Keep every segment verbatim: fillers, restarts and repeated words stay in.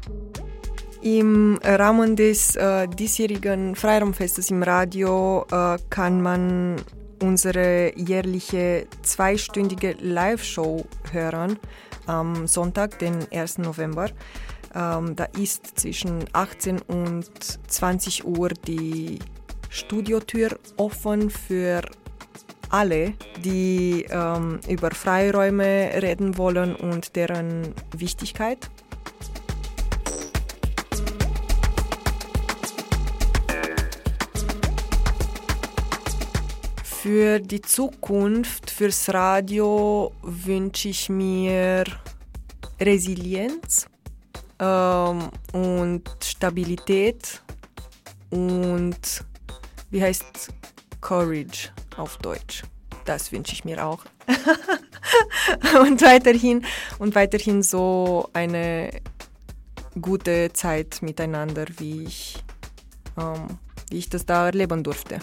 Im Rahmen des äh, diesjährigen Freiraumfestes im Radio äh, kann man unsere jährliche zweistündige Live-Show hören am Sonntag, den ersten November. Ähm, da ist zwischen achtzehn und zwanzig Uhr die Studiotür offen für alle, die ähm, über Freiräume reden wollen und deren Wichtigkeit. Für die Zukunft, fürs Radio wünsche ich mir Resilienz ähm, und Stabilität und wie heißt Courage auf Deutsch. Das wünsche ich mir auch. und weiterhin und weiterhin so eine gute Zeit miteinander, wie ich, ähm, wie ich das da erleben durfte.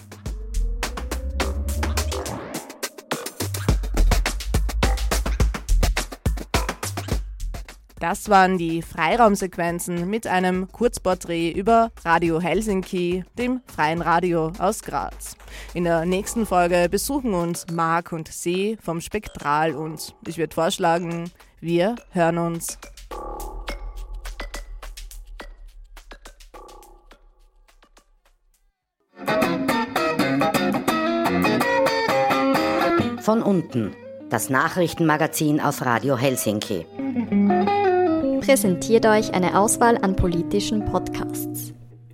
Das waren die Freiraumsequenzen mit einem Kurzporträt über Radio Helsinki, dem freien Radio aus Graz. In der nächsten Folge besuchen uns Marc und See vom Spektral und ich würde vorschlagen, wir hören uns. Von unten, das Nachrichtenmagazin auf Radio Helsinki. Präsentiert euch eine Auswahl an politischen Podcasts.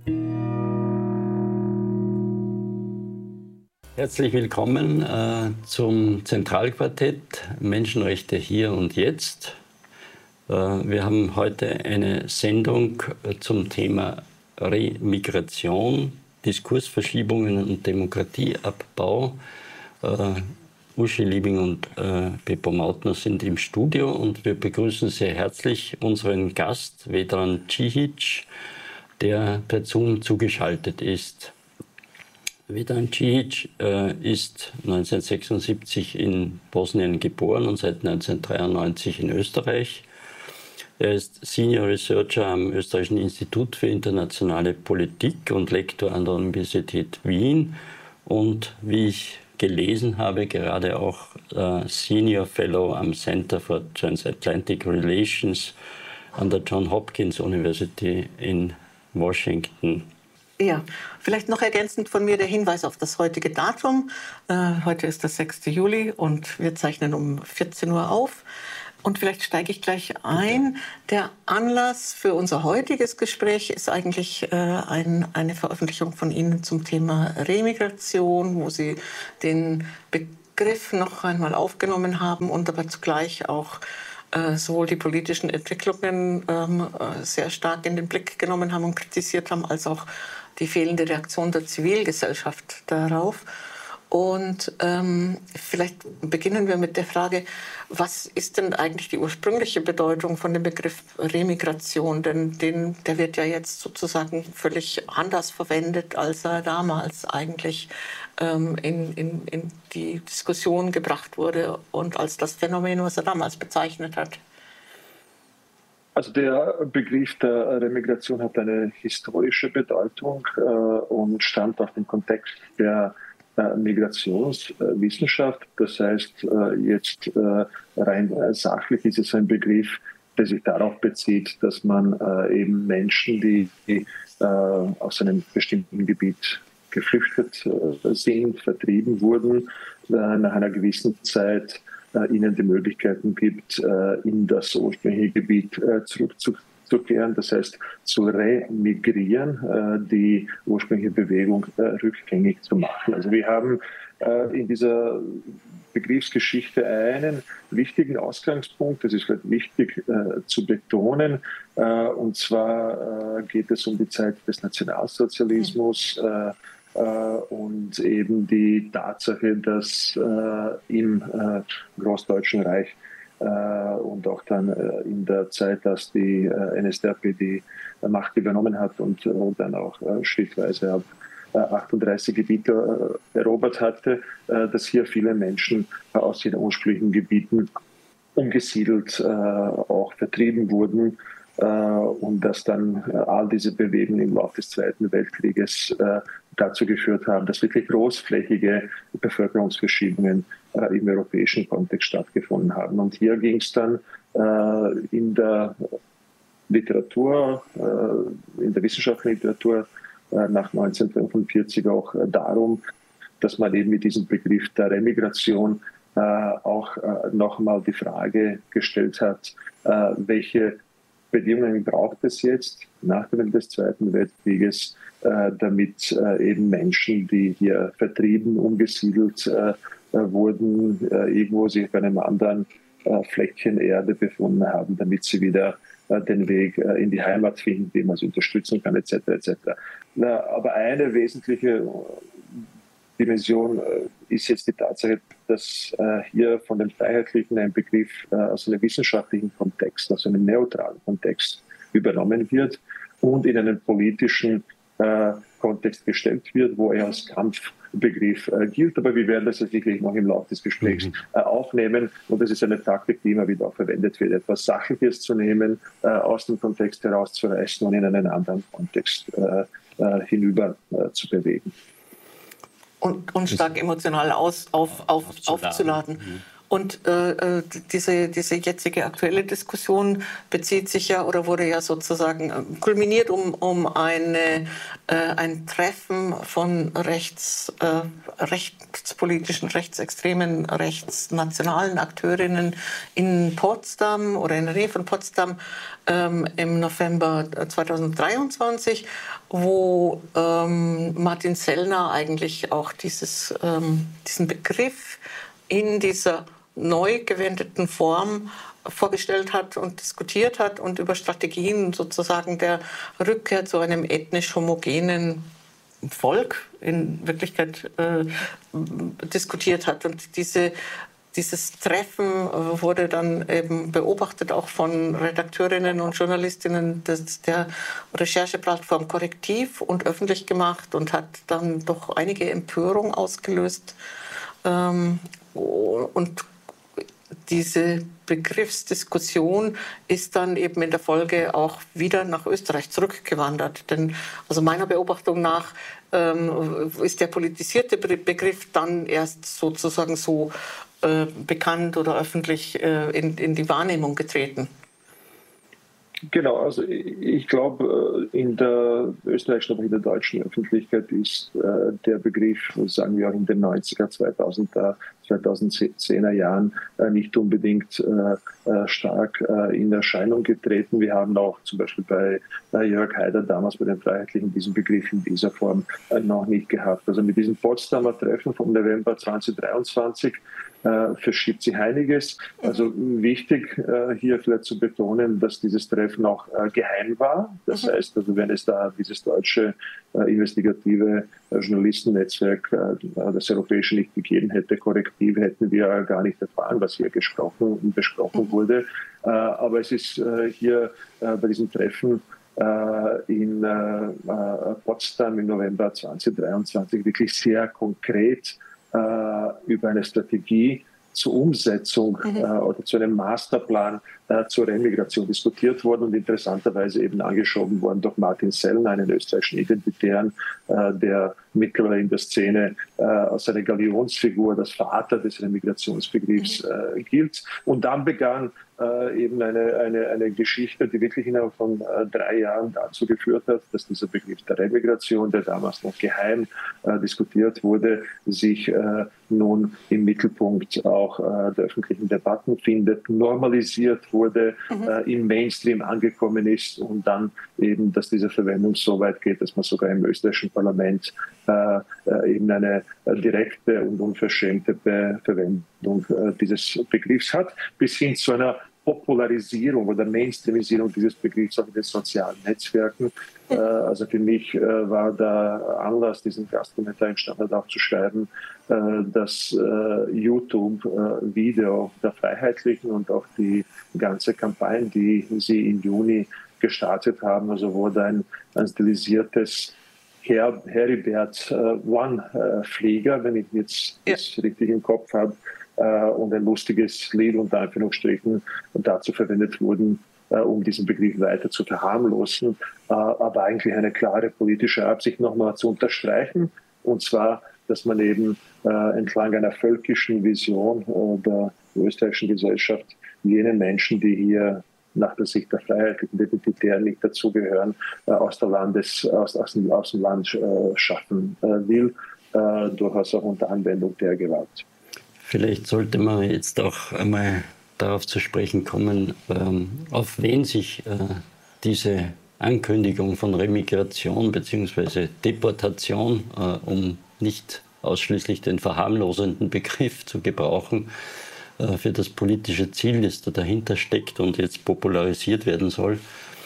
Herzlich willkommen äh, zum Zentralquartett Menschenrechte hier und jetzt. Äh, wir haben heute eine Sendung äh, zum Thema Remigration, Diskursverschiebungen und Demokratieabbau. Äh, Uschi Liebing und äh, Beppo Mautner sind im Studio und wir begrüßen sehr herzlich unseren Gast, Vedran Cihic, der per Zoom zugeschaltet ist. Vedran Cihic äh, ist neunzehnhundertsechsundsiebzig in Bosnien geboren und seit neunzehnhundertdreiundneunzig in Österreich. Er ist Senior Researcher am Österreichischen Institut für internationale Politik und Lektor an der Universität Wien und, wie ich gelesen habe, gerade auch äh, Senior Fellow am Center for Transatlantic Relations an der Johns Hopkins University in Washington. Ja, vielleicht noch ergänzend von mir der Hinweis auf das heutige Datum. Äh, heute ist der sechster Juli und wir zeichnen um vierzehn Uhr auf. Und vielleicht steige ich gleich ein. Der Anlass für unser heutiges Gespräch ist eigentlich äh, ein, eine Veröffentlichung von Ihnen zum Thema Remigration, wo Sie den Begriff noch einmal aufgenommen haben und aber zugleich auch äh, sowohl die politischen Entwicklungen ähm, sehr stark in den Blick genommen haben und kritisiert haben, als auch die fehlende Reaktion der Zivilgesellschaft darauf. Und ähm, vielleicht beginnen wir mit der Frage, was ist denn eigentlich die ursprüngliche Bedeutung von dem Begriff Remigration? Denn den, der wird ja jetzt sozusagen völlig anders verwendet, als er damals eigentlich ähm, in, in, in die Diskussion gebracht wurde und als das Phänomen, was er damals bezeichnet hat. Also der Begriff der Remigration hat eine historische Bedeutung äh, und stammt aus dem Kontext der Migrationswissenschaft. Das heißt, jetzt rein sachlich ist es ein Begriff, der sich darauf bezieht, dass man eben Menschen, die aus einem bestimmten Gebiet geflüchtet sind, vertrieben wurden, nach einer gewissen Zeit ihnen die Möglichkeiten gibt, in das ursprüngliche Gebiet zurückzukehren. zu kehren, das heißt zu remigrieren, äh, die ursprüngliche Bewegung äh, rückgängig zu machen. Also wir haben äh, in dieser Begriffsgeschichte einen wichtigen Ausgangspunkt, das ist vielleicht wichtig äh, zu betonen, äh, und zwar äh, geht es um die Zeit des Nationalsozialismus äh, äh, und eben die Tatsache, dass äh, im äh, Großdeutschen Reich und auch dann in der Zeit, dass die N S D A P die Macht übernommen hat und dann auch schrittweise ab achtunddreißig Gebiete erobert hatte, dass hier viele Menschen aus ihren ursprünglichen Gebieten umgesiedelt, auch vertrieben wurden und dass dann all diese Bewegungen im Laufe des Zweiten Weltkrieges dazu geführt haben, dass wirklich großflächige Bevölkerungsverschiebungen im europäischen Kontext stattgefunden haben. Und hier ging es dann in der Literatur, in der wissenschaftlichen Literatur nach neunzehnhundertfünfundvierzig auch darum, dass man eben mit diesem Begriff der Remigration auch nochmal die Frage gestellt hat, welche Bedingungen braucht es jetzt nach dem Ende des Zweiten Weltkrieges, äh, damit äh, eben Menschen, die hier vertrieben, umgesiedelt äh, wurden, äh, irgendwo sich auf einem anderen äh, Fleckchen Erde befunden haben, damit sie wieder äh, den Weg äh, in die Heimat finden, wie man sie unterstützen kann, et cetera et cetera. Na, aber eine wesentliche Dimension äh, ist jetzt die Tatsache, dass äh, hier von den Freiheitlichen ein Begriff äh, aus einem wissenschaftlichen Kontext, aus einem neutralen Kontext übernommen wird und in einen politischen äh, Kontext gestellt wird, wo er als Kampfbegriff äh, gilt. Aber wir werden das sicherlich noch im Laufe des Gesprächs äh, aufnehmen. Und das ist eine Taktik, die immer wieder auch verwendet wird, etwas Sachliches zu nehmen, äh, aus dem Kontext herauszureißen und in einen anderen Kontext äh, äh, hinüber äh, zu bewegen. Und, und stark emotional aus, auf, auf, aufzuladen. Mhm. Und äh, diese, diese jetzige aktuelle Diskussion bezieht sich ja oder wurde ja sozusagen kulminiert um, um eine, äh, ein Treffen von rechts, äh, rechtspolitischen, rechtsextremen, rechtsnationalen Akteurinnen in Potsdam oder in der Nähe von Potsdam ähm, im November zweitausenddreiundzwanzig, wo ähm, Martin Sellner eigentlich auch dieses, ähm, diesen Begriff in dieser neu gewendeten Form vorgestellt hat und diskutiert hat und über Strategien sozusagen der Rückkehr zu einem ethnisch homogenen Volk in Wirklichkeit äh, diskutiert hat. Und diese, dieses Treffen wurde dann eben beobachtet auch von Redakteurinnen und Journalistinnen des, der Rechercheplattform Korrektiv und öffentlich gemacht und hat dann doch einige Empörung ausgelöst. Ähm, und diese Begriffsdiskussion ist dann eben in der Folge auch wieder nach Österreich zurückgewandert. Denn also meiner Beobachtung nach ähm, ist der politisierte Begriff dann erst sozusagen so äh, bekannt oder öffentlich äh, in, in die Wahrnehmung getreten. Genau, also ich glaube, in der österreichischen, aber in der deutschen Öffentlichkeit ist äh, der Begriff, sagen wir auch in den neunziger, zweitausender, zweitausendzehner Jahren äh, nicht unbedingt äh, äh, stark äh, in Erscheinung getreten. Wir haben auch zum Beispiel bei, bei Jörg Haider damals bei den Freiheitlichen diesen Begriff in dieser Form äh, noch nicht gehabt. Also mit diesem Potsdamer Treffen vom November zweitausenddreiundzwanzig äh, verschiebt sich einiges. Also wichtig äh, hier vielleicht zu betonen, dass dieses Treffen auch äh, geheim war. Das mhm. heißt, also wenn es da dieses deutsche äh, investigative äh, Journalistennetzwerk, äh, das europäische nicht gegeben hätte, korrektiv, hätten wir gar nicht erfahren, was hier gesprochen und besprochen mhm. wurde. Äh, aber es ist äh, hier äh, bei diesem Treffen äh, in äh, Potsdam im November zweitausenddreiundzwanzig wirklich sehr konkret äh, über eine Strategie zur Umsetzung mhm. äh, oder zu einem Masterplan äh, zur Remigration diskutiert worden und interessanterweise eben angeschoben worden durch Martin Sellner, einen österreichischen Identitären, äh, der mittlerweile in der Szene äh, als eine Galionsfigur, das Vater des Remigrationsbegriffs äh, gilt. Und dann begann äh, eben eine, eine, eine Geschichte, die wirklich innerhalb von äh, drei Jahren dazu geführt hat, dass dieser Begriff der Remigration, der damals noch geheim äh, diskutiert wurde, sich äh, nun im Mittelpunkt auch äh, der öffentlichen Debatten findet, normalisiert wurde, mhm. äh, im Mainstream angekommen ist und dann eben, dass diese Verwendung so weit geht, dass man sogar im österreichischen Parlament äh, äh, eben eine äh, direkte und unverschämte Be- Verwendung äh, dieses Begriffs hat, bis hin zu einer Popularisierung oder Mainstreamisierung dieses Begriffs auch in den sozialen Netzwerken. Äh, also für mich äh, war der Anlass, diesen Gastkommentar im Standard auch zu schreiben, äh, das äh, YouTube-Video äh, der Freiheitlichen und auch die ganze Kampagne, die sie im Juni gestartet haben, also wurde ein, ein stilisiertes Her- Heribert äh, One-Flieger, wenn ich jetzt ja. das richtig im Kopf habe, und ein lustiges Lied unter Anführungsstrichen dazu verwendet wurden, äh, um diesen Begriff weiter zu verharmlosen, äh, aber eigentlich eine klare politische Absicht nochmal zu unterstreichen, und zwar, dass man eben äh, entlang einer völkischen Vision äh, der österreichischen Gesellschaft jene Menschen, die hier nach der Sicht der freiheitlichen Identitären nicht dazugehören, äh, aus, der Landes, aus, aus, dem, aus dem Land äh, schaffen äh, will, äh, durchaus auch unter Anwendung der Gewalt. Vielleicht sollte man jetzt auch einmal darauf zu sprechen kommen, ähm, auf wen sich äh, diese Ankündigung von Remigration bzw. Deportation, äh, um nicht ausschließlich den verharmlosenden Begriff zu gebrauchen, äh, für das politische Ziel, das da dahinter steckt und jetzt popularisiert werden soll,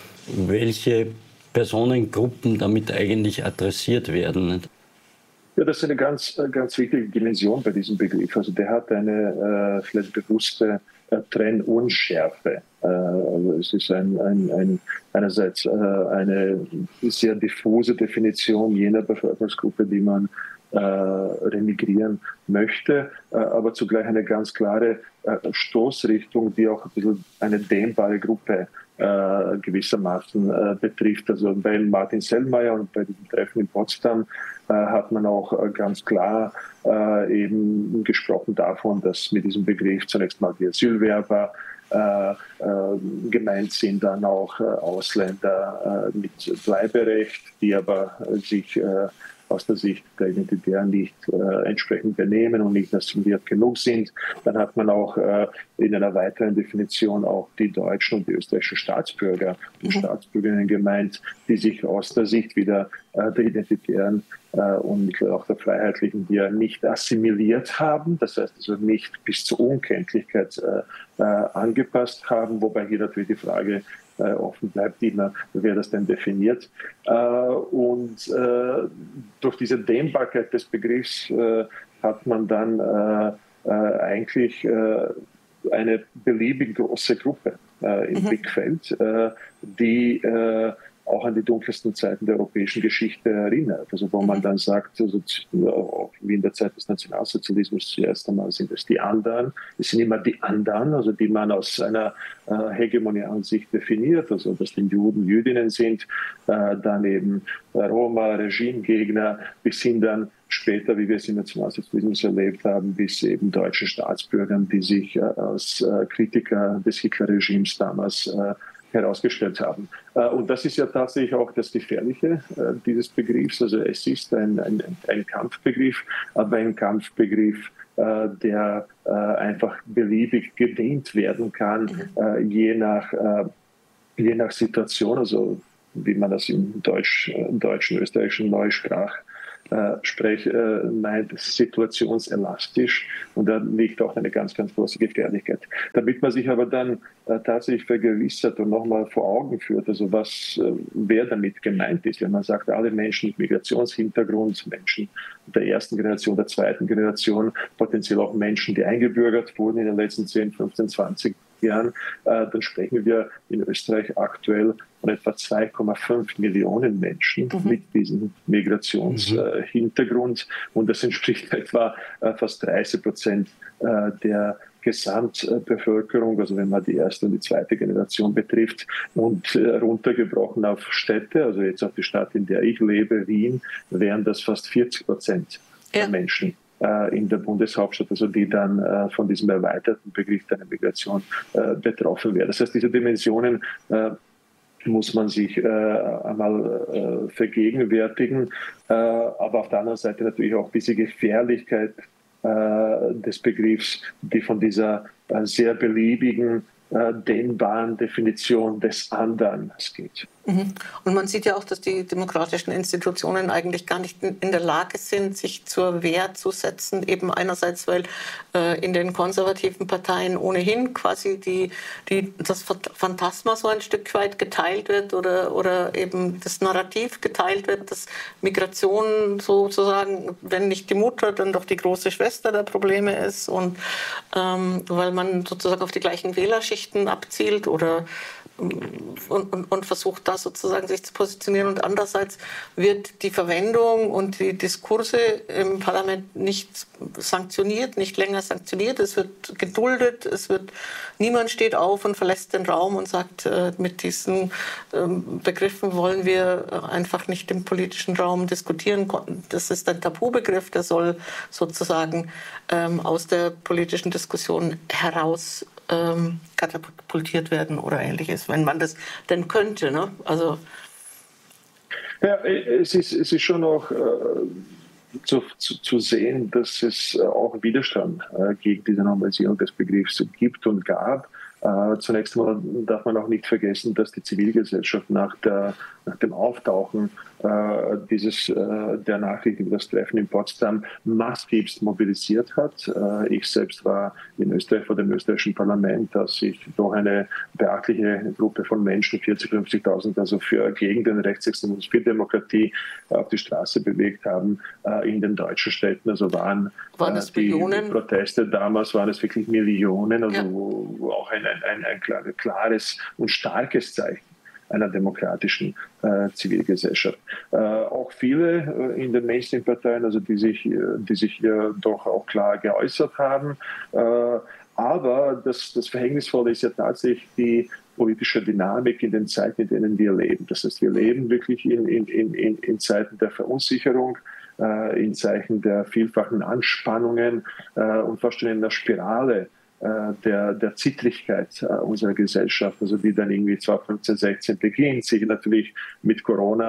welche Personengruppen damit eigentlich adressiert werden. Ja, das ist eine ganz, ganz wichtige Dimension bei diesem Begriff. Also der hat eine äh, vielleicht bewusste äh, Trennunschärfe. Äh, also es ist ein, ein, ein, einerseits äh, eine sehr diffuse Definition jener Bevölkerungsgruppe, die man äh, remigrieren möchte, äh, aber zugleich eine ganz klare äh, Stoßrichtung, die auch ein bisschen eine dehnbare Gruppe äh, gewissermaßen äh, betrifft. Also bei Martin Sellmayr und bei diesem Treffen in Potsdam äh, hat man auch äh, ganz klar äh, eben gesprochen davon, dass mit diesem Begriff zunächst mal die Asylwerber Äh, äh, gemeint sind, dann auch äh, Ausländer äh, mit Bleiberecht, die aber äh, sich äh, aus der Sicht der Identitären nicht äh, entsprechend benehmen und nicht assimiliert genug sind. Dann hat man auch äh, in einer weiteren Definition auch die deutschen und die österreichischen Staatsbürger und mhm. Staatsbürgerinnen gemeint, die sich aus der Sicht wieder äh, der Identitären äh, und auch der Freiheitlichen, die ja nicht assimiliert haben, das heißt also nicht bis zur Unkenntlichkeit äh, äh, angepasst haben, wobei hier natürlich die Frage Äh, offen bleibt immer, wer das denn definiert. Äh, und äh, durch diese Dehnbarkeit des Begriffs äh, hat man dann äh, äh, eigentlich äh, eine beliebig große Gruppe äh, im mhm. Blickfeld, äh, die äh, auch an die dunkelsten Zeiten der europäischen Geschichte erinnert. Also wo man dann sagt, also, auch wie in der Zeit des Nationalsozialismus zuerst einmal sind es die anderen. Es sind immer die anderen, also die man aus einer äh, hegemonialen Sicht definiert, also dass die Juden Jüdinnen sind, äh, dann eben Roma, Regimegegner, bis hin dann später, wie wir es im Nationalsozialismus erlebt haben, bis eben deutschen Staatsbürgern, die sich äh, als äh, Kritiker des Hitlerregimes damals äh, herausgestellt haben. Und das ist ja tatsächlich auch das Gefährliche äh, dieses Begriffs. Also es ist ein, ein, ein Kampfbegriff, aber ein Kampfbegriff, äh, der äh, einfach beliebig gedehnt werden kann, äh, je nach, äh, je nach Situation, also wie man das im Deutsch, äh, deutschen, österreichischen Neusprach Äh, sprech, äh, meint situationselastisch, und da liegt auch eine ganz, ganz große Gefährlichkeit. Damit man sich aber dann äh, tatsächlich vergewissert und nochmal vor Augen führt, also was, äh, wer damit gemeint ist, wenn man sagt, alle Menschen mit Migrationshintergrund, Menschen der ersten Generation, der zweiten Generation, potenziell auch Menschen, die eingebürgert wurden in den letzten zehn, fünfzehn, zwanzig Jahren, äh, dann sprechen wir in Österreich aktuell von etwa zwei Komma fünf Millionen Menschen mhm. mit diesem Migrationshintergrund. Mhm. Äh, und das entspricht etwa äh, fast dreißig Prozent äh, der Gesamtbevölkerung, also wenn man die erste und die zweite Generation betrifft, und äh, runtergebrochen auf Städte, also jetzt auf die Stadt, in der ich lebe, Wien, wären das fast vierzig Prozent ja. der Menschen in der Bundeshauptstadt, also die dann äh, von diesem erweiterten Begriff der Migration äh, betroffen wäre. Das heißt, diese Dimensionen äh, muss man sich äh, einmal äh, vergegenwärtigen, äh, aber auf der anderen Seite natürlich auch diese Gefährlichkeit äh, des Begriffs, die von dieser äh, sehr beliebigen, äh, dehnbaren Definition des anderen geht. Und man sieht ja auch, dass die demokratischen Institutionen eigentlich gar nicht in der Lage sind, sich zur Wehr zu setzen. Eben einerseits, weil äh, in den konservativen Parteien ohnehin quasi die, die, das Phantasma so ein Stück weit geteilt wird oder, oder eben das Narrativ geteilt wird, dass Migration sozusagen, wenn nicht die Mutter, dann doch die große Schwester der Probleme ist. Und ähm, weil man sozusagen auf die gleichen Wählerschichten abzielt oder und, und, und versucht da sozusagen sich zu positionieren. Und andererseits wird die Verwendung und die Diskurse im Parlament nicht sanktioniert, nicht länger sanktioniert. Es wird geduldet, es wird, niemand steht auf und verlässt den Raum und sagt, äh, mit diesen ähm, Begriffen wollen wir einfach nicht im politischen Raum diskutieren. Das ist ein Tabubegriff, der soll sozusagen ähm, aus der politischen Diskussion heraus ähm, katapultiert werden oder Ähnliches, wenn man das denn könnte. Ne? Also ja, es ist, es ist schon auch äh, zu, zu, zu sehen, dass es auch Widerstand äh, gegen diese Normalisierung des Begriffs gibt und gab. Äh, zunächst einmal darf man auch nicht vergessen, dass die Zivilgesellschaft nach, der, nach dem Auftauchen äh, dieses, äh, der Nachricht über das Treffen in Potsdam massivst mobilisiert hat. Äh, ich selbst war in Österreich vor dem österreichischen Parlament, dass sich doch eine beachtliche Gruppe von Menschen, vierzigtausend, fünfzigtausend, also für gegen den Rechtsextremismus, für Demokratie auf die Straße bewegt haben äh, in den deutschen Städten. Also waren, waren es äh, die Millionen? Proteste damals waren es wirklich Millionen, also ja. wo, wo auch ein Ein, ein, ein klares und starkes Zeichen einer demokratischen äh, Zivilgesellschaft. Äh, auch viele äh, in den Mainstream-Parteien, also die sich, die sich hier doch auch klar geäußert haben. Äh, aber das, das Verhängnisvolle ist ja tatsächlich die politische Dynamik in den Zeiten, in denen wir leben. Das heißt, wir leben wirklich in, in, in, in Zeiten der Verunsicherung, äh, in Zeiten der vielfachen Anspannungen äh, und fast schon in der Spirale Der, der Zittrigkeit unserer Gesellschaft, also die dann irgendwie zweitausendfünfzehn, sechzehn beginnt, sich natürlich mit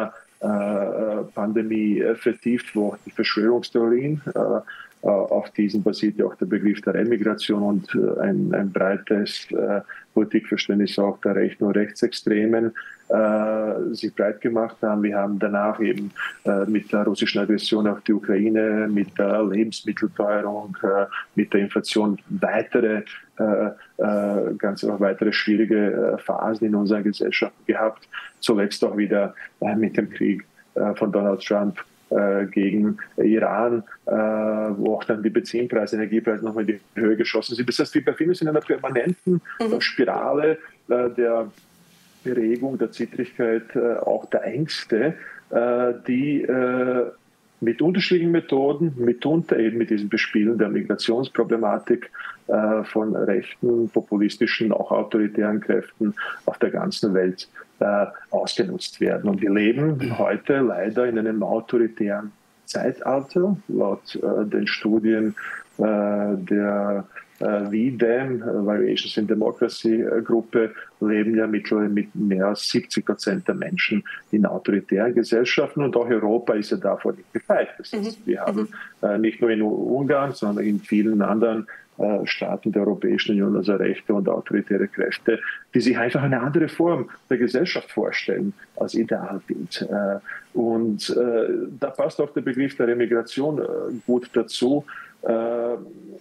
Corona-Pandemie äh, vertieft, wo auch die Verschwörungstheorien, äh, auf diesen basiert ja auch der Begriff der Remigration und äh, ein, ein breites äh, Politikverständnis auch der Rechten und Rechtsextremen äh, sich breit gemacht haben. Wir haben danach eben äh, mit der russischen Aggression auf die Ukraine, mit der Lebensmittelteuerung, äh, mit der Inflation weitere, äh, äh, ganz einfach weitere schwierige äh, Phasen in unserer Gesellschaft gehabt. Zuletzt auch wieder äh, mit dem Krieg äh, von Donald Trump äh, gegen Iran, äh, wo auch dann die Benzinpreise, Energiepreise nochmal in die Höhe geschossen sind. Das heißt, wir befinden uns in einer permanenten mhm. Spirale äh, der Beregung, der Zittrigkeit, äh, auch der Ängste, äh, die äh, mit unterschiedlichen Methoden, mitunter eben mit diesem Bespielen der Migrationsproblematik äh, von rechten, populistischen, auch autoritären Kräften auf der ganzen Welt äh, ausgenutzt werden. Und wir leben heute leider in einem autoritären Zeitalter. Laut äh, den Studien äh, der Uh, V D E M, uh, Variations in Democracy uh, Gruppe, leben ja mittlerweile mit mehr als siebzig Prozent der Menschen in autoritären Gesellschaften und auch Europa ist ja davor nicht gefeit. Das heißt, wir haben uh, nicht nur in Ungarn, sondern in vielen anderen uh, Staaten der Europäischen Union, also rechte und autoritäre Kräfte, die sich einfach eine andere Form der Gesellschaft vorstellen als Idealbild. Uh, und uh, da passt auch der Begriff der Remigration uh, gut dazu, Uh,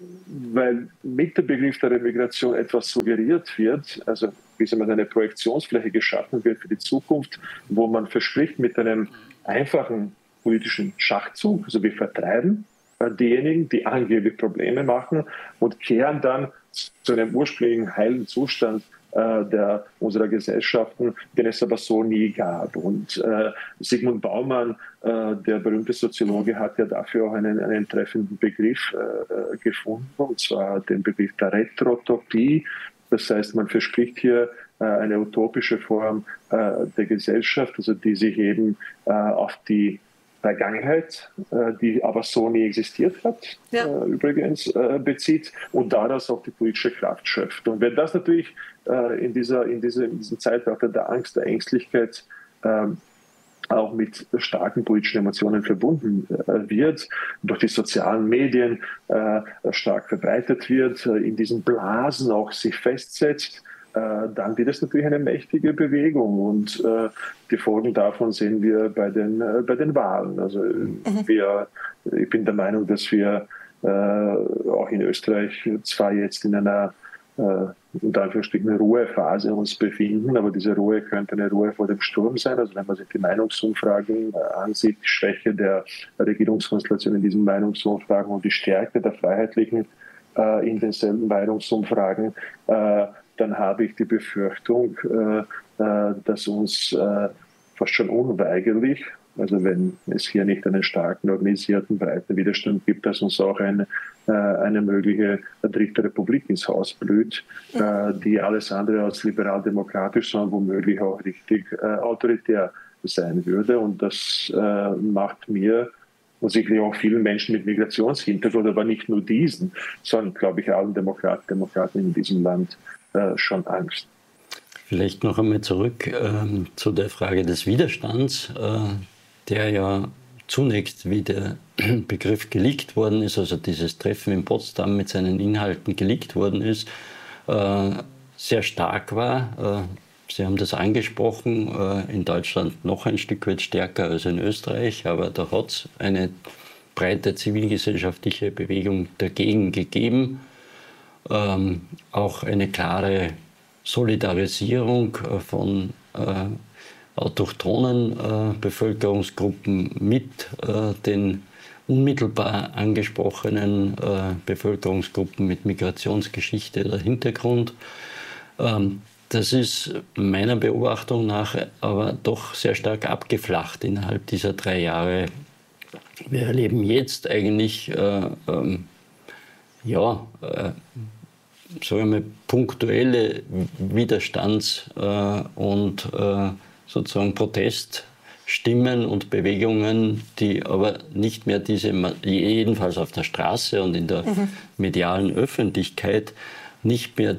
weil mit dem Begriff der Remigration etwas suggeriert wird, also wie so eine Projektionsfläche geschaffen wird für die Zukunft, wo man verspricht mit einem einfachen politischen Schachzug, also wir vertreiben uh, diejenigen, die angeblich Probleme machen und kehren dann zu einem ursprünglichen heilen Zustand Der, unserer Gesellschaften, den es aber so nie gab. Und äh, Sigmund Baumann, äh, der berühmte Soziologe, hat ja dafür auch einen, einen treffenden Begriff äh, gefunden, und zwar den Begriff der Retrotopie. Das heißt, man verspricht hier äh, eine utopische Form äh, der Gesellschaft, also die sich eben äh, auf die Vergangenheit, die aber so nie existiert hat, ja. äh, übrigens äh, bezieht und daraus auch die politische Kraft schöpft. Und wenn das natürlich äh, in, dieser, in, diese, in diesem Zeitalter der Angst, der Ängstlichkeit äh, auch mit starken politischen Emotionen verbunden äh, wird, durch die sozialen Medien äh, stark verbreitet wird, äh, in diesen Blasen auch sich festsetzt, dann wird es natürlich eine mächtige Bewegung und äh, die Folgen davon sehen wir bei den, äh, bei den Wahlen. Also mhm. wir, ich bin der Meinung, dass wir äh, auch in Österreich zwar jetzt in einer äh, unter Anführungsstrichen Ruhephase uns befinden, aber diese Ruhe könnte eine Ruhe vor dem Sturm sein. Also wenn man sich die Meinungsumfragen äh, ansieht, die Schwäche der Regierungskonstellation in diesen Meinungsumfragen und die Stärke der Freiheitlichen äh, in denselben Meinungsumfragen, äh, dann habe ich die Befürchtung, äh, das uns äh, fast schon unweigerlich, also wenn es hier nicht einen starken, organisierten, breiten Widerstand gibt, dass uns auch eine, äh, eine mögliche dritte Republik ins Haus blüht, äh, die alles andere als liberal-demokratisch, sondern womöglich auch richtig äh, autoritär sein würde. Und das äh, macht mir und sicherlich auch vielen Menschen mit Migrationshintergrund, aber nicht nur diesen, sondern, glaube ich, allen Demokraten, Demokraten in diesem Land äh, schon Angst. Vielleicht noch einmal zurück äh, zu der Frage des Widerstands, äh, der ja zunächst, wie der Begriff geleakt worden ist, also dieses Treffen in Potsdam mit seinen Inhalten geleakt worden ist, äh, sehr stark war. Äh, Sie haben das angesprochen, äh, in Deutschland noch ein Stück weit stärker als in Österreich, aber da hat es eine breite zivilgesellschaftliche Bewegung dagegen gegeben. Ähm, auch eine klare Solidarisierung äh, von äh, autochthonen äh, Bevölkerungsgruppen mit äh, den unmittelbar angesprochenen äh, Bevölkerungsgruppen mit Migrationsgeschichte oder Hintergrund. Ähm, das ist meiner Beobachtung nach aber doch sehr stark abgeflacht innerhalb dieser drei Jahre. Wir erleben jetzt eigentlich äh, ähm, ja, äh, sagen wir mal, punktuelle Widerstands- äh, und äh, sozusagen Proteststimmen und Bewegungen, die aber nicht mehr diese, jedenfalls auf der Straße und in der mhm. medialen Öffentlichkeit, nicht mehr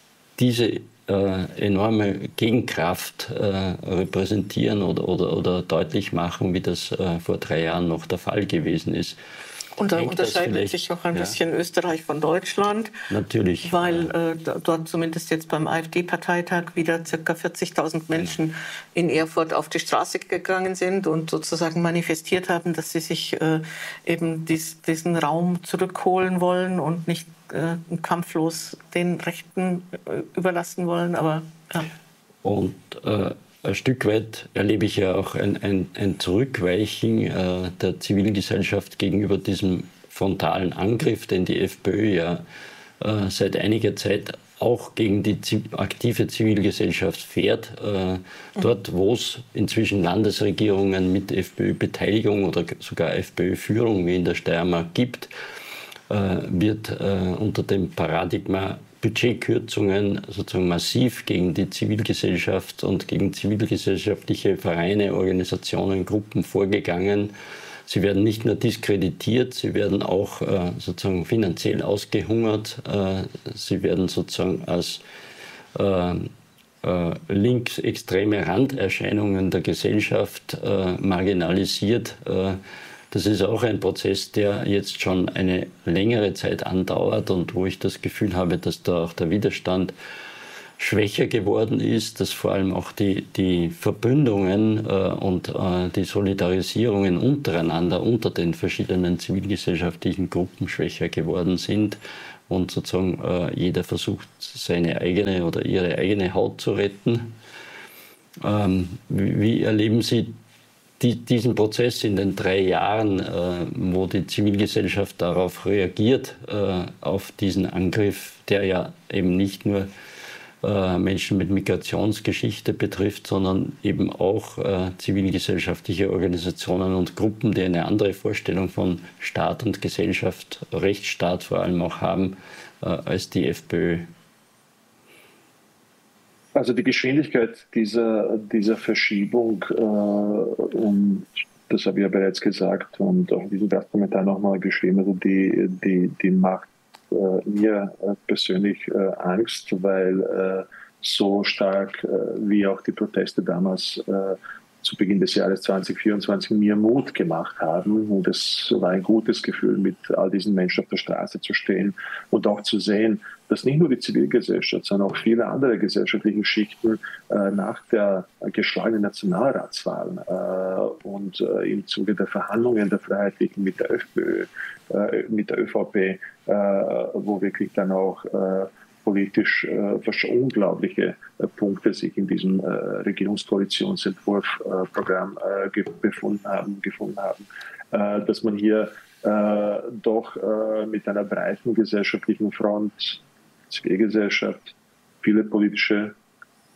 diese äh, enorme Gegenkraft äh, repräsentieren oder, oder, oder deutlich machen, wie das äh, vor drei Jahren noch der Fall gewesen ist. Und da unterscheidet sich auch ein ja. bisschen Österreich von Deutschland. Natürlich. Weil äh, dort zumindest jetzt beim AfD-Parteitag wieder ca. vierzigtausend Menschen in Erfurt auf die Straße gegangen sind und sozusagen manifestiert haben, dass sie sich äh, eben dies, diesen Raum zurückholen wollen und nicht äh, kampflos den Rechten äh, überlassen wollen. Aber, ja. Und äh, ein Stück weit erlebe ich ja auch ein, ein, ein Zurückweichen äh, der Zivilgesellschaft gegenüber diesem frontalen Angriff, den die FPÖ ja äh, seit einiger Zeit auch gegen die aktive Zivilgesellschaft fährt. Äh, dort, wo es inzwischen Landesregierungen mit FPÖ-Beteiligung oder sogar FPÖ-Führung wie in der Steiermark gibt, äh, wird äh, unter dem Paradigma Budgetkürzungen sozusagen massiv gegen die Zivilgesellschaft und gegen zivilgesellschaftliche Vereine, Organisationen, Gruppen vorgegangen. Sie werden nicht nur diskreditiert, sie werden auch äh, sozusagen finanziell ausgehungert. Äh, sie werden sozusagen als äh, äh, linksextreme Randerscheinungen der Gesellschaft äh, marginalisiert. Äh, Das ist auch ein Prozess, der jetzt schon eine längere Zeit andauert und wo ich das Gefühl habe, dass da auch der Widerstand schwächer geworden ist, dass vor allem auch die, die Verbündungen äh, und äh, die Solidarisierungen untereinander, unter den verschiedenen zivilgesellschaftlichen Gruppen schwächer geworden sind und sozusagen äh, jeder versucht, seine eigene oder ihre eigene Haut zu retten. Ähm, wie, wie erleben Sie Die, diesen Prozess in den drei Jahren, äh, wo die Zivilgesellschaft darauf reagiert, äh, auf diesen Angriff, der ja eben nicht nur äh, Menschen mit Migrationsgeschichte betrifft, sondern eben auch äh, zivilgesellschaftliche Organisationen und Gruppen, die eine andere Vorstellung von Staat und Gesellschaft, Rechtsstaat vor allem auch haben, äh, als die FPÖ. Also die Geschwindigkeit dieser, dieser Verschiebung, äh, und das habe ich ja bereits gesagt und auch in diesem Gastkommentar nochmal geschrieben, also die, die, die macht äh, mir persönlich äh, Angst, weil äh, so stark äh, wie auch die Proteste damals äh, zu Beginn des Jahres zwanzig vierundzwanzig mir Mut gemacht haben. Und es war ein gutes Gefühl, mit all diesen Menschen auf der Straße zu stehen und auch zu sehen, dass nicht nur die Zivilgesellschaft, sondern auch viele andere gesellschaftliche Schichten äh, nach der geschlagenen Nationalratswahl äh, und äh, im Zuge der Verhandlungen der Freiheitlichen mit der FPÖ, äh, mit der ÖVP, äh, wo wirklich dann auch äh, politisch äh, fast unglaubliche äh, Punkte sich in diesem äh, Regierungskoalitionsentwurfprogramm äh, ge befunden haben, gefunden haben, äh, dass man hier äh, doch äh, mit einer breiten gesellschaftlichen Front, Zivilgesellschaft, viele politische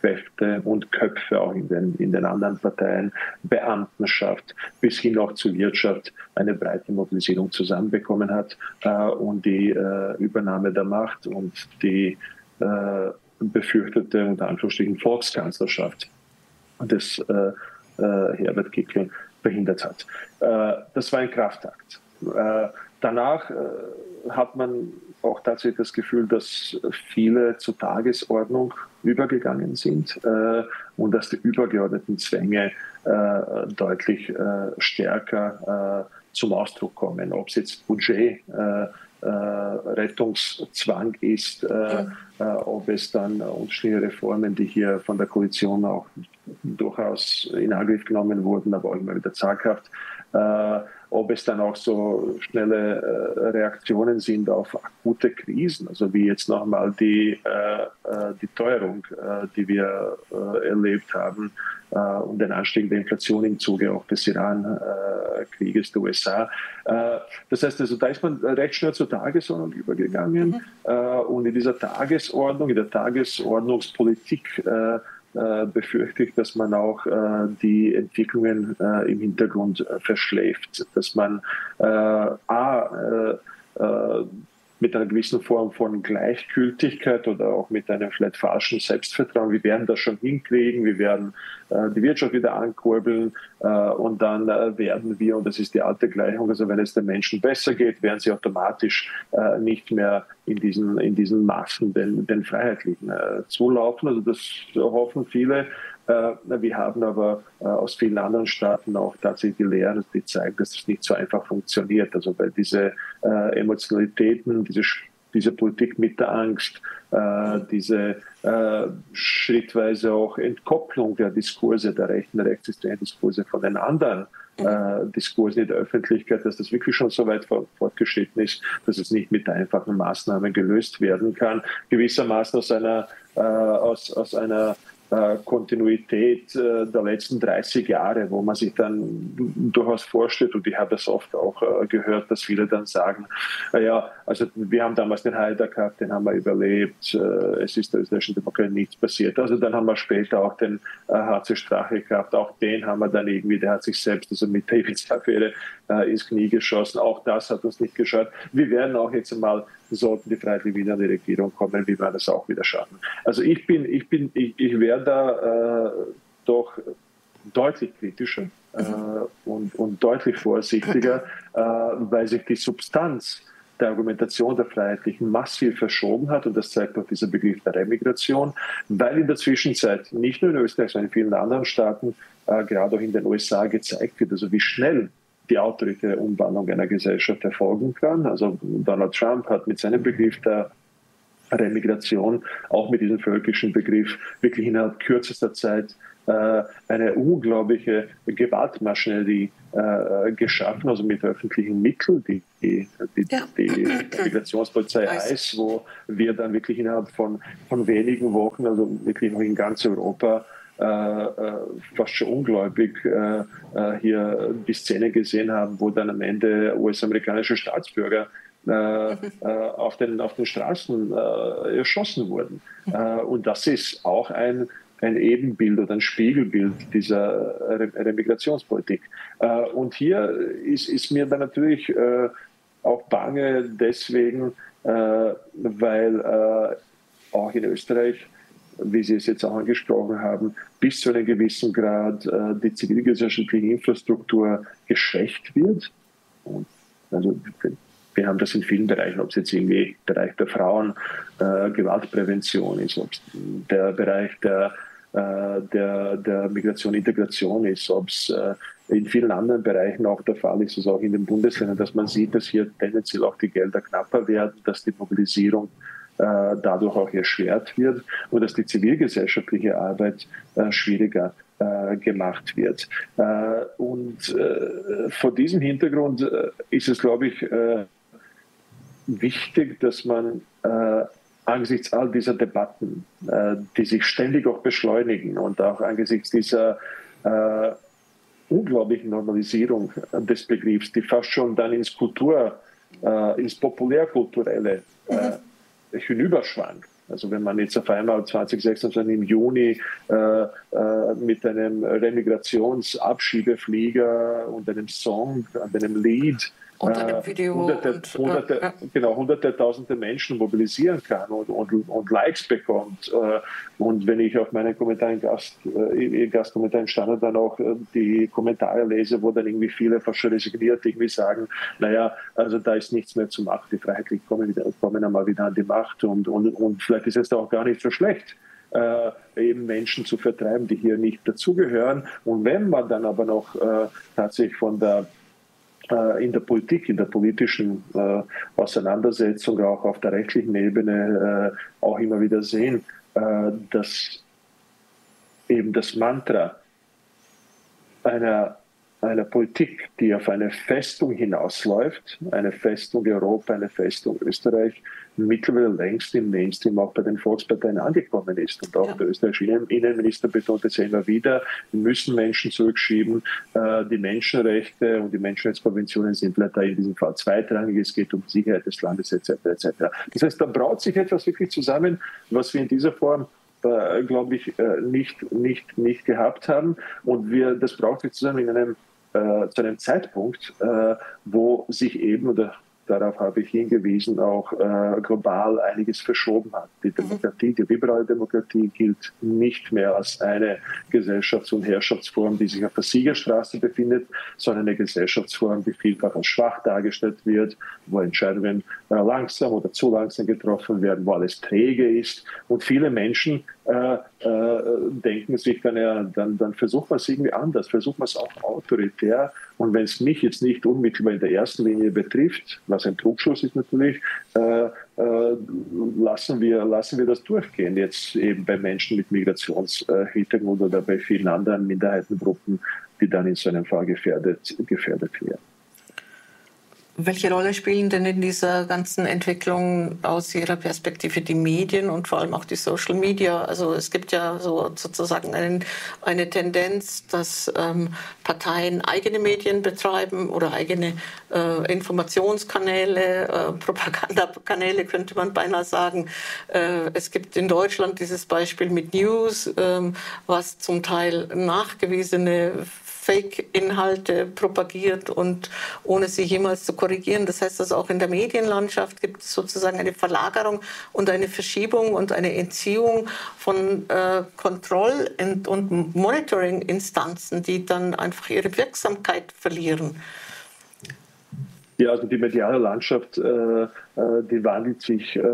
Kräfte und Köpfe auch in den, in den anderen Parteien, Beamtenschaft bis hin auch zur Wirtschaft eine breite Mobilisierung zusammenbekommen hat äh, und die äh, Übernahme der Macht und die äh, befürchtete unter Anführungsstrichen Volkskanzlerschaft des äh, äh, Herbert Kickl verhindert hat. Äh, das war ein Kraftakt. Äh, danach äh, hat man auch tatsächlich das Gefühl, dass viele zur Tagesordnung übergegangen sind äh, und dass die übergeordneten Zwänge äh, deutlich äh, stärker äh, zum Ausdruck kommen. Ob es jetzt Budget, äh, äh, Rettungszwang ist, äh, äh, ob es dann unterschiedliche Reformen, die hier von der Koalition auch durchaus in Angriff genommen wurden, aber auch immer wieder zaghaft, äh, ob es dann auch so schnelle äh, Reaktionen sind auf akute Krisen, also wie jetzt nochmal die, äh, die Teuerung, äh, die wir äh, erlebt haben äh, und den Anstieg der Inflation im Zuge auch des Iran-Krieges äh, der U S A. Äh, das heißt, also, da ist man recht schnell zur Tagesordnung übergegangen mhm. äh, und in dieser Tagesordnung, in der Tagesordnungspolitik äh, Äh, befürchte ich, dass man auch äh, die Entwicklungen äh, im Hintergrund äh, verschläft, dass man äh, a, äh, äh, mit einer gewissen Form von Gleichgültigkeit oder auch mit einem vielleicht falschen Selbstvertrauen, wir werden das schon hinkriegen, wir werden äh, die Wirtschaft wieder ankurbeln äh, und dann äh, werden wir, und das ist die alte Gleichung, also wenn es den Menschen besser geht, werden sie automatisch äh, nicht mehr in diesen, in diesen Massen den, den Freiheitlichen äh, zulaufen. Also das hoffen viele. Äh, wir haben aber äh, aus vielen anderen Staaten auch tatsächlich die Lehren, die zeigen, dass das nicht so einfach funktioniert. Also weil diese äh, Emotionalitäten, diese, diese Politik mit der Angst, äh, diese äh, schrittweise auch Entkopplung der Diskurse, der rechten, rechtsextremen Diskurse von den anderen äh, Diskursen in der Öffentlichkeit, dass das wirklich schon so weit fortgeschritten ist, dass es nicht mit einfachen Maßnahmen gelöst werden kann. Gewissermaßen aus einer, äh, aus, aus einer Kontinuität der letzten dreißig Jahre, wo man sich dann durchaus vorstellt, und ich habe das oft auch gehört, dass viele dann sagen, ja, also wir haben damals den Haider gehabt, den haben wir überlebt, es ist der österreichischen Demokratie nichts passiert. Also dann haben wir später auch den H C Strache gehabt, auch den haben wir dann irgendwie, der hat sich selbst also mit der Ibiza-Affäre ins Knie geschossen, auch das hat uns nicht geschaut. Wir werden auch jetzt einmal, sollten die Freiheitlichen wieder an die Regierung kommen, wie wir das auch wieder schaffen. Also ich bin, ich bin, ich, ich wäre da äh, doch deutlich kritischer äh, und, und deutlich vorsichtiger, äh, weil sich die Substanz der Argumentation der Freiheitlichen massiv verschoben hat, und das zeigt auch dieser Begriff der Remigration, weil in der Zwischenzeit nicht nur in Österreich, sondern in vielen anderen Staaten, äh, gerade auch in den U S A gezeigt wird, also wie schnell die autoritäre Umwandlung einer Gesellschaft erfolgen kann. Also Donald Trump hat mit seinem Begriff der Remigration, auch mit diesem völkischen Begriff, wirklich innerhalb kürzester Zeit äh, eine unglaubliche Gewaltmaschinerie äh, geschaffen, also mit öffentlichen Mitteln, die, die, die, ja. die Migrationspolizei I C E, wo wir dann wirklich innerhalb von, von wenigen Wochen, also wirklich noch in ganz Europa, Äh, äh, fast schon ungläubig äh, äh, hier die Szene gesehen haben, wo dann am Ende U S-amerikanische Staatsbürger äh, äh, auf, den, auf den Straßen äh, erschossen wurden. Äh, und das ist auch ein, ein Ebenbild oder ein Spiegelbild dieser Remigrationspolitik. Äh, und hier ist, ist mir dann natürlich äh, auch bange deswegen, äh, weil äh, auch in Österreich, wie Sie es jetzt auch angesprochen haben, bis zu einem gewissen Grad äh, die zivilgesellschaftliche Infrastruktur geschwächt wird. Und also wir haben das in vielen Bereichen, ob es jetzt irgendwie der Bereich der Frauen, äh, Gewaltprävention ist, ob es der Bereich der, äh, der, der Migration, Integration ist, ob es äh, in vielen anderen Bereichen auch der Fall ist, also auch in den Bundesländern, dass man sieht, dass hier tendenziell auch die Gelder knapper werden, dass die Mobilisierung dadurch auch erschwert wird und dass die zivilgesellschaftliche Arbeit äh, schwieriger äh, gemacht wird. Äh, und äh, vor diesem Hintergrund äh, ist es, glaube ich, äh, wichtig, dass man äh, angesichts all dieser Debatten, äh, die sich ständig auch beschleunigen und auch angesichts dieser äh, unglaublichen Normalisierung des Begriffs, die fast schon dann ins Kultur, äh, ins Populärkulturelle äh, hinüberschwankt, Also wenn man jetzt auf einmal zwanzig sechsundzwanzig im Juni äh, äh, mit einem Remigrationsabschiebeflieger und einem Song, und einem Lied und einem Video hunderte, und, hunderte, äh, ja. genau, hunderte, tausende Menschen mobilisieren kann und, und, und Likes bekommt. Und wenn ich auf meinen Kommentaren, Gast, äh, Gastkommentaren Standard dann auch die Kommentare lese, wo dann irgendwie viele fast schon resigniert irgendwie sagen, naja, also da ist nichts mehr zu machen, die Freiheitlichen kommen, wieder, kommen einmal wieder an die Macht und, und, und vielleicht ist es auch gar nicht so schlecht, Äh, eben Menschen zu vertreiben, die hier nicht dazugehören. Und wenn man dann aber noch äh, tatsächlich von der äh, in der Politik, in der politischen äh, Auseinandersetzung, auch auf der rechtlichen Ebene äh, auch immer wieder sehen, äh, dass eben das Mantra einer einer Politik, die auf eine Festung hinausläuft, eine Festung Europa, eine Festung Österreich, mittlerweile längst im Mainstream auch bei den Volksparteien angekommen ist. Und auch ja. der österreichische Innenminister betont es ja immer wieder, wir müssen Menschen zurückschieben. Die Menschenrechte und die Menschenrechtskonventionen sind vielleicht da in diesem Fall zweitrangig. Es geht um die Sicherheit des Landes et cetera et cetera. Das heißt, da braut sich etwas wirklich zusammen, was wir in dieser Form Äh, glaube ich, äh, nicht, nicht, nicht gehabt haben. Und wir, das braucht sich zusammen in einem, äh, zu einem Zeitpunkt, äh, wo sich eben, oder darauf habe ich hingewiesen, auch äh, global einiges verschoben hat. Die Demokratie, die liberale Demokratie gilt nicht mehr als eine Gesellschafts- und Herrschaftsform, die sich auf der Siegerstraße befindet, sondern eine Gesellschaftsform, die vielfach als schwach dargestellt wird, wo Entscheidungen äh, langsam oder zu langsam getroffen werden, wo alles träge ist. Und viele Menschen äh, äh, denken sich dann, ja, dann, dann versucht man es irgendwie anders, versucht man es auch autoritär. Und wenn es mich jetzt nicht unmittelbar in der ersten Linie betrifft, was ein Trugschluss ist natürlich, äh, äh, lassen, wir, lassen wir das durchgehen. Jetzt eben bei Menschen mit Migrationshintergrund oder bei vielen anderen Minderheitengruppen, die dann in so einem Fall gefährdet, gefährdet werden. Welche Rolle spielen denn in dieser ganzen Entwicklung aus Ihrer Perspektive die Medien und vor allem auch die Social Media? Also es gibt ja so sozusagen einen, eine Tendenz, dass ähm, Parteien eigene Medien betreiben oder eigene äh, Informationskanäle, äh, Propagandakanäle könnte man beinahe sagen. Äh, es gibt in Deutschland dieses Beispiel mit News, äh, was zum Teil nachgewiesene Fake-Inhalte propagiert und ohne sie jemals zu korrigieren. Das heißt, dass auch in der Medienlandschaft gibt es sozusagen eine Verlagerung und eine Verschiebung und eine Entziehung von äh, Kontroll- und Monitoring-Instanzen, die dann einfach ihre Wirksamkeit verlieren. Ja, also die mediale Landschaft, äh, die wandelt sich äh,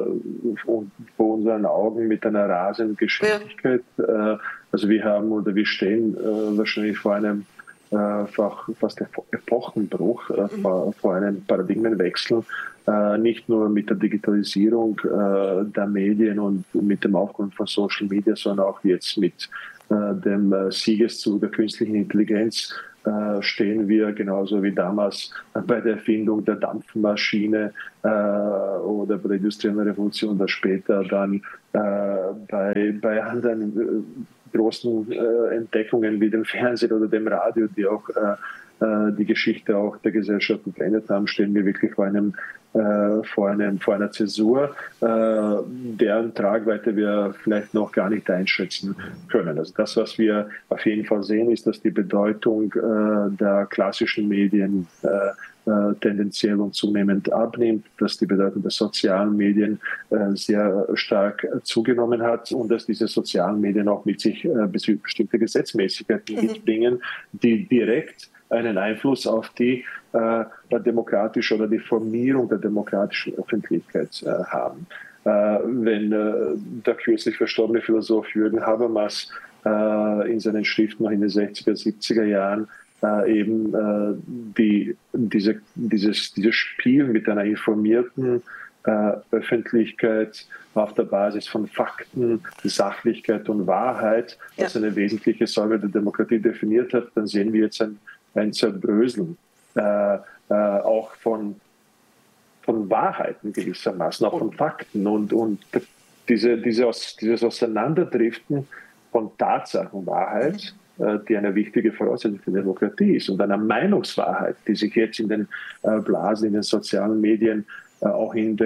vor unseren Augen mit einer rasenden Geschwindigkeit. Ja. Äh, also wir haben oder wir stehen äh, wahrscheinlich vor einem äh, fast Epochenbruch, äh, mhm. vor, vor einem Paradigmenwechsel, äh, nicht nur mit der Digitalisierung äh, der Medien und mit dem Aufkommen von Social Media, sondern auch jetzt mit äh, dem äh, Siegeszug der künstlichen Intelligenz. Stehen wir genauso wie damals bei der Erfindung der Dampfmaschine äh, oder bei der industriellen Revolution oder später dann äh, bei, bei anderen äh, großen äh, Entdeckungen wie dem Fernsehen oder dem Radio, die auch äh, die Geschichte auch der Gesellschaft verändert haben, stehen wir wirklich vor einem äh, vor einem vor einer Zäsur, äh, deren Tragweite wir vielleicht noch gar nicht einschätzen können. Also das, was wir auf jeden Fall sehen, ist, dass die Bedeutung äh, der klassischen Medien äh, äh, tendenziell und zunehmend abnimmt, dass die Bedeutung der sozialen Medien äh, sehr stark zugenommen hat und dass diese sozialen Medien auch mit sich äh, bestimmte Gesetzmäßigkeiten mhm. mitbringen, die direkt einen Einfluss auf die äh, demokratische oder die Formierung der demokratischen Öffentlichkeit äh, haben. Äh, wenn äh, der kürzlich verstorbene Philosoph Jürgen Habermas äh, in seinen Schriften noch in den sechziger, siebziger Jahren äh, eben äh, die, diese, dieses, dieses Spiel mit einer informierten äh, Öffentlichkeit auf der Basis von Fakten, Sachlichkeit und Wahrheit als ja. eine wesentliche Säule der Demokratie definiert hat, dann sehen wir jetzt ein ein Zerbröseln äh, äh, auch von, von Wahrheiten gewissermaßen, auch von Fakten und, und diese, diese aus, dieses Auseinanderdriften von Tatsachenwahrheit, äh, die eine wichtige Voraussetzung für Demokratie ist und einer Meinungswahrheit, die sich jetzt in den äh, Blasen, in den sozialen Medien, äh, auch in den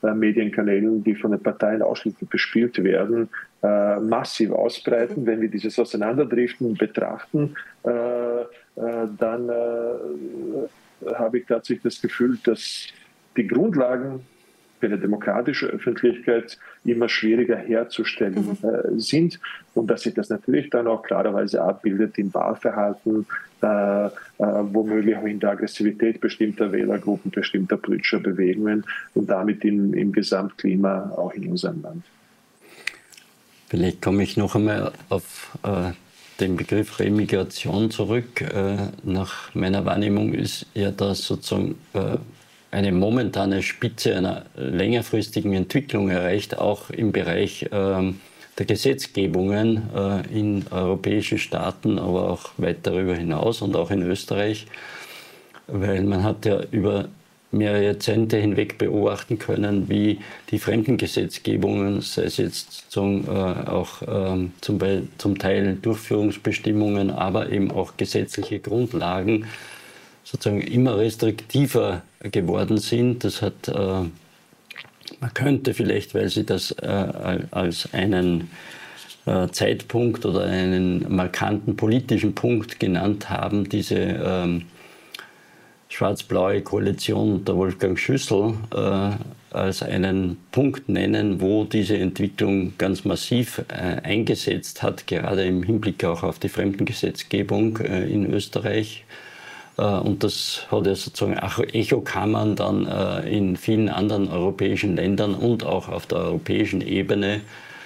äh, Medienkanälen, die von den Parteien ausschließlich bespielt werden, äh, massiv ausbreiten. Wenn wir dieses Auseinanderdriften betrachten, äh, äh, dann äh, habe ich tatsächlich das Gefühl, dass die Grundlagen für eine demokratische Öffentlichkeit immer schwieriger herzustellen mhm. äh, sind und dass sich das natürlich dann auch klarerweise abbildet im Wahlverhalten, äh, äh, womöglich auch in der Aggressivität bestimmter Wählergruppen, bestimmter politischer Bewegungen und damit im, im Gesamtklima auch in unserem Land. Vielleicht komme ich noch einmal auf äh, den Begriff Remigration zurück. Äh, nach meiner Wahrnehmung ist ja das sozusagen äh, eine momentane Spitze einer längerfristigen Entwicklung erreicht, auch im Bereich ähm, der Gesetzgebungen äh, in europäischen Staaten, aber auch weit darüber hinaus und auch in Österreich, weil man hat ja über mehrere Jahrzehnte hinweg beobachten können, wie die Fremdengesetzgebungen, sei es jetzt zum, äh, auch ähm, zum, zum Teil Durchführungsbestimmungen, aber eben auch gesetzliche Grundlagen, sozusagen immer restriktiver geworden sind. Das hat, äh, man könnte vielleicht, weil Sie das äh, als einen äh, Zeitpunkt oder einen markanten politischen Punkt genannt haben, diese ähm, schwarz-blaue Koalition unter Wolfgang Schüssel äh, als einen Punkt nennen, wo diese Entwicklung ganz massiv äh, eingesetzt hat, gerade im Hinblick auch auf die Fremdengesetzgebung äh, in Österreich. Und das hat ja sozusagen Echokammern dann in vielen anderen europäischen Ländern und auch auf der europäischen Ebene,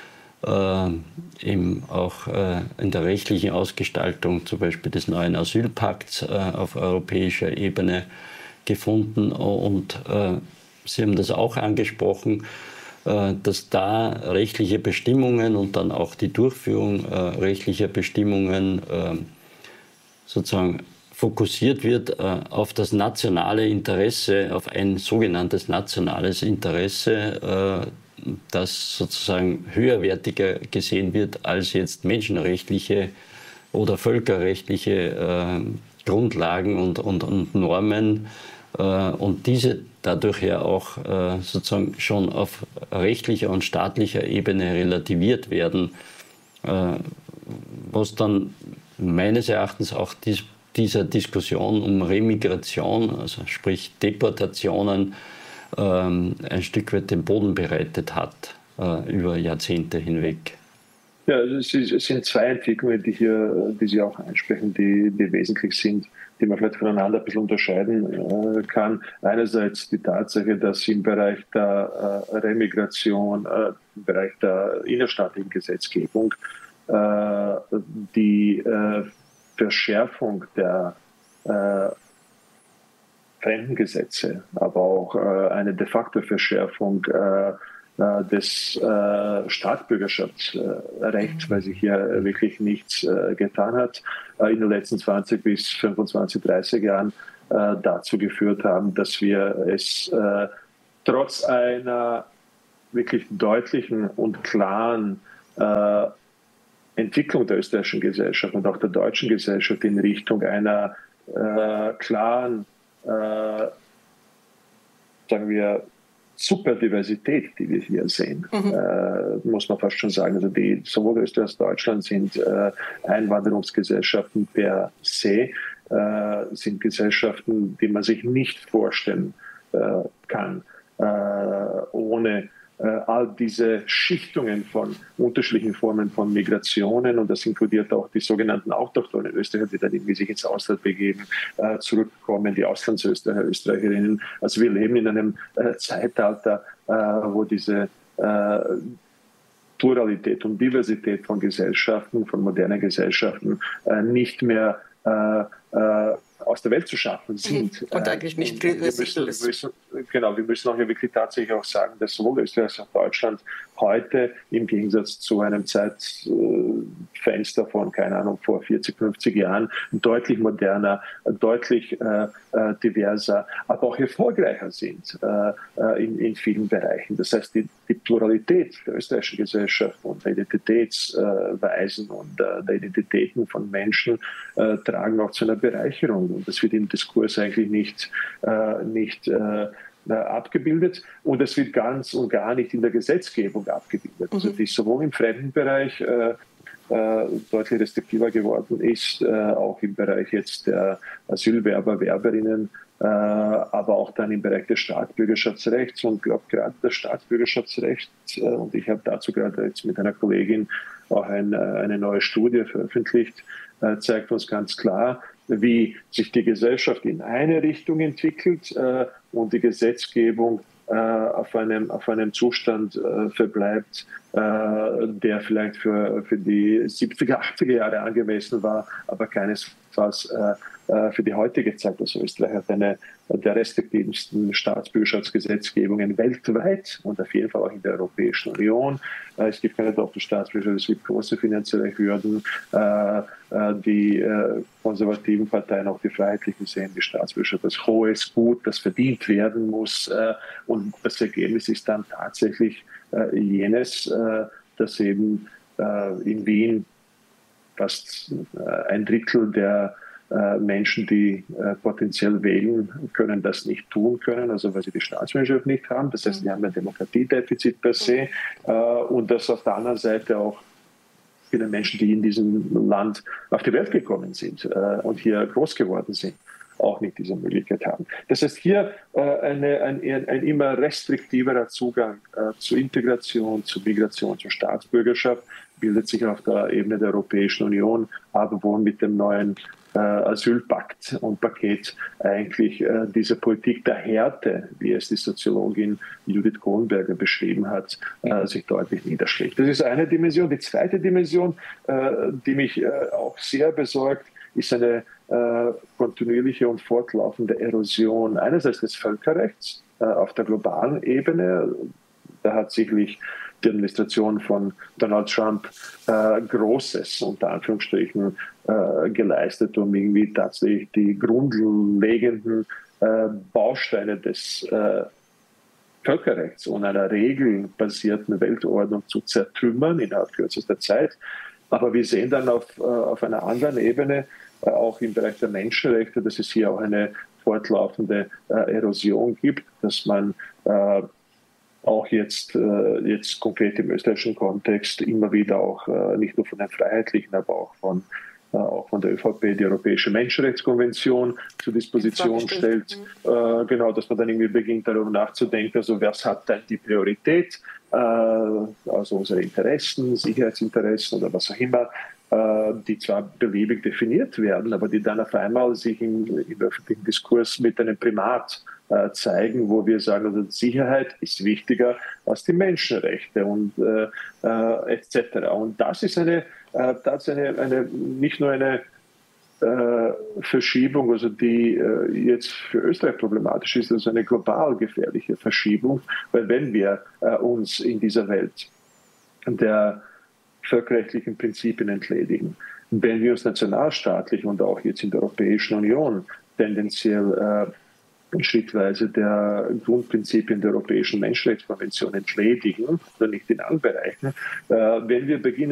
eben auch in der rechtlichen Ausgestaltung zum Beispiel des neuen Asylpakts auf europäischer Ebene gefunden. Und Sie haben das auch angesprochen, dass da rechtliche Bestimmungen und dann auch die Durchführung rechtlicher Bestimmungen sozusagen fokussiert wird äh, auf das nationale Interesse, auf ein sogenanntes nationales Interesse, äh, das sozusagen höherwertiger gesehen wird als jetzt menschenrechtliche oder völkerrechtliche äh, Grundlagen und, und, und Normen äh, und diese dadurch ja auch äh, sozusagen schon auf rechtlicher und staatlicher Ebene relativiert werden, äh, was dann meines Erachtens auch dies dieser Diskussion um Remigration, also sprich Deportationen, ähm, ein Stück weit den Boden bereitet hat äh, über Jahrzehnte hinweg. Ja, es sind zwei Entwicklungen, die, hier, die Sie auch ansprechen, die, die wesentlich sind, die man vielleicht voneinander ein bisschen unterscheiden äh, kann. Einerseits die Tatsache, dass im Bereich der äh, Remigration, äh, im Bereich der innerstaatlichen Gesetzgebung äh, die äh, Verschärfung der äh, Fremdengesetze, aber auch äh, eine de facto Verschärfung äh, äh, des äh, Staatsbürgerschaftsrechts, weil sich hier wirklich nichts äh, getan hat, äh, in den letzten zwanzig bis fünfundzwanzig, dreißig Jahren äh, dazu geführt haben, dass wir es äh, trotz einer wirklich deutlichen und klaren äh, Entwicklung der österreichischen Gesellschaft und auch der deutschen Gesellschaft in Richtung einer äh, klaren, äh, sagen wir, Superdiversität, die wir hier sehen, mhm. äh, muss man fast schon sagen. Also die, sowohl Österreich als auch Deutschland sind äh, Einwanderungsgesellschaften per se, äh, sind Gesellschaften, die man sich nicht vorstellen äh, kann, äh, ohne all diese Schichtungen von unterschiedlichen Formen von Migrationen, und das inkludiert auch die sogenannten Autochthonen Österreicher, die dann irgendwie sich ins Ausland begeben, äh, zurückkommen, die Auslandsösterreicher, Österreicherinnen. Also wir leben in einem äh, Zeitalter, äh, wo diese äh, Pluralität und Diversität von Gesellschaften, von modernen Gesellschaften äh, nicht mehr äh, äh, aus der Welt zu schaffen sind. Und eigentlich nicht äh, wir müssen, müssen, Genau, wir müssen auch ja wirklich tatsächlich auch sagen, dass sowohl Österreich als auch Deutschland heute im Gegensatz zu einem Zeitfenster von, keine Ahnung, vor vierzig, fünfzig Jahren deutlich moderner, deutlich äh, diverser, aber auch erfolgreicher sind äh, in, in vielen Bereichen. Das heißt, die, die Pluralität der österreichischen Gesellschaft und der Identitätsweisen und äh, der Identitäten von Menschen äh, tragen auch zu einer Bereicherung. Und das wird im Diskurs eigentlich nicht, äh, nicht äh, äh, abgebildet und es wird ganz und gar nicht in der Gesetzgebung abgebildet. Mhm. Also die sowohl im Fremdenbereich äh, äh, deutlich restriktiver geworden ist, äh, auch im Bereich jetzt der Asylwerber, Werberinnen, äh, aber auch dann im Bereich des Staatsbürgerschaftsrechts und ich glaube gerade das Staatsbürgerschaftsrecht, äh, und ich habe dazu gerade jetzt mit einer Kollegin auch ein, äh, eine neue Studie veröffentlicht, äh, zeigt uns ganz klar, wie sich die Gesellschaft in eine Richtung entwickelt äh, und die Gesetzgebung äh, auf, einem, auf einem Zustand äh, verbleibt, äh, der vielleicht für, für die siebziger, achtziger Jahre angemessen war, aber keinesfalls äh, für die heutige Zeit. Also Österreich hat eine der restriktivsten Staatsbürgerschaftsgesetzgebungen weltweit und auf jeden Fall auch in der Europäischen Union. Es gibt keine Doppelstaatsbürgerschaft, es gibt große finanzielle Hürden. Die konservativen Parteien, auch die Freiheitlichen, sehen die Staatsbürgerschaft als hohes Gut, das verdient werden muss. Und das Ergebnis ist dann tatsächlich jenes, dass eben in Wien fast ein Drittel der Menschen, die äh, potenziell wählen, können das nicht tun können, also weil sie die Staatsbürgerschaft nicht haben. Das heißt, wir haben ein Demokratiedefizit per se äh, und das auf der anderen Seite auch viele Menschen, die in diesem Land auf die Welt gekommen sind äh, und hier groß geworden sind, auch nicht diese Möglichkeit haben. Das heißt, hier äh, eine, ein, ein immer restriktiverer Zugang äh, zur Integration, zur Migration, zur Staatsbürgerschaft bildet sich auf der Ebene der Europäischen Union, aber wohl mit dem neuen äh, Asylpakt und Paket eigentlich äh, diese Politik der Härte, wie es die Soziologin Judith Kohlenberger beschrieben hat, äh, sich deutlich niederschlägt. Das ist eine Dimension. Die zweite Dimension, äh, die mich äh, auch sehr besorgt, ist eine äh, kontinuierliche und fortlaufende Erosion einerseits des Völkerrechts äh, auf der globalen Ebene. Da hat sicherlich die Administration von Donald Trump äh, Großes, unter Anführungsstrichen, äh, geleistet, um irgendwie tatsächlich die grundlegenden äh, Bausteine des äh, Völkerrechts und einer regelbasierten Weltordnung zu zertrümmern innerhalb kürzester Zeit. Aber wir sehen dann auf, äh, auf einer anderen Ebene, äh, auch im Bereich der Menschenrechte, dass es hier auch eine fortlaufende äh, Erosion gibt, dass man äh, auch jetzt, äh, jetzt konkret im österreichischen Kontext immer wieder auch äh, nicht nur von den Freiheitlichen, aber auch von, äh, auch von der ÖVP die Europäische Menschenrechtskonvention zur Disposition stellt. Äh, genau, dass man dann irgendwie beginnt, darüber nachzudenken, also was hat denn die Priorität, äh, also unsere Interessen, Sicherheitsinteressen oder was auch immer, äh, die zwar beliebig definiert werden, aber die dann auf einmal sich im, im öffentlichen Diskurs mit einem Primat zeigen, wo wir sagen, also Sicherheit ist wichtiger als die Menschenrechte und äh, äh, et cetera. Und das ist eine, äh, das ist eine, eine nicht nur eine äh, Verschiebung, also die äh, jetzt für Österreich problematisch ist, also eine global gefährliche Verschiebung, weil wenn wir äh, uns in dieser Welt der völkerrechtlichen Prinzipien entledigen, wenn wir uns nationalstaatlich und auch jetzt in der Europäischen Union tendenziell äh, schrittweise der Grundprinzipien der Europäischen Menschenrechtskonvention entledigen, oder nicht in allen Bereichen, äh, wenn wir beginnen,